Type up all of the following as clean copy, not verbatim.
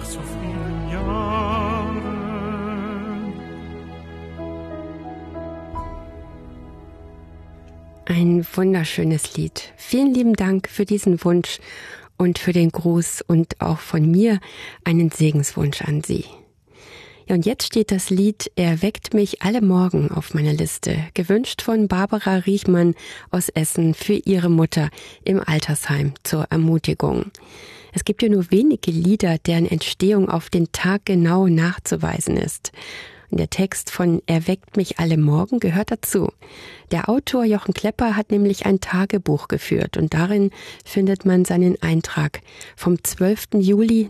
so vielen Jahren. Ein wunderschönes Lied. Vielen lieben Dank für diesen Wunsch und für den Gruß und auch von mir einen Segenswunsch an Sie. Ja, und jetzt steht das Lied Er weckt mich alle Morgen auf meiner Liste, gewünscht von Barbara Riechmann aus Essen für ihre Mutter im Altersheim zur Ermutigung. Es gibt ja nur wenige Lieder, deren Entstehung auf den Tag genau nachzuweisen ist. Und der Text von Er weckt mich alle Morgen gehört dazu. Der Autor Jochen Klepper hat nämlich ein Tagebuch geführt und darin findet man seinen Eintrag vom 12. Juli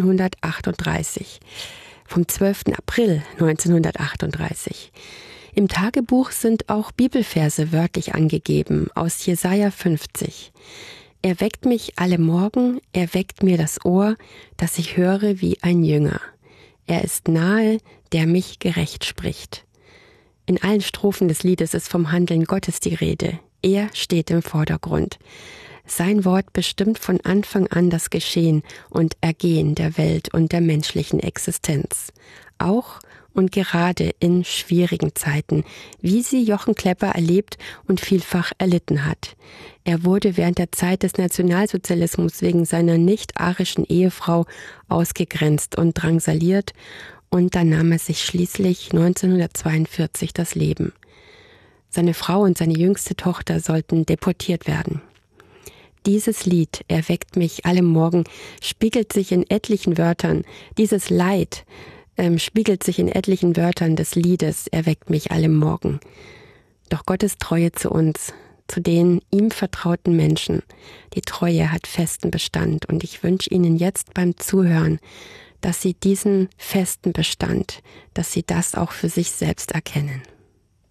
1938. Vom 12. April 1938. Im Tagebuch sind auch Bibelverse wörtlich angegeben aus Jesaja 50. Er weckt mich alle Morgen, er weckt mir das Ohr, dass ich höre wie ein Jünger. Er ist nahe, der mich gerecht spricht. In allen Strophen des Liedes ist vom Handeln Gottes die Rede. Er steht im Vordergrund. Sein Wort bestimmt von Anfang an das Geschehen und Ergehen der Welt und der menschlichen Existenz. Auch und gerade in schwierigen Zeiten, wie sie Jochen Klepper erlebt und vielfach erlitten hat. Er wurde während der Zeit des Nationalsozialismus wegen seiner nicht-arischen Ehefrau ausgegrenzt und drangsaliert und dann nahm er sich schließlich 1942 das Leben. Seine Frau und seine jüngste Tochter sollten deportiert werden. Dieses Lied, Er weckt mich alle Morgen, spiegelt sich in etlichen Wörtern. Dieses Leid spiegelt sich in etlichen Wörtern des Liedes, Er weckt mich alle Morgen. Doch Gottes Treue zu uns, zu den ihm vertrauten Menschen, die Treue hat festen Bestand. Und ich wünsche Ihnen jetzt beim Zuhören, dass Sie diesen festen Bestand, dass Sie das auch für sich selbst erkennen.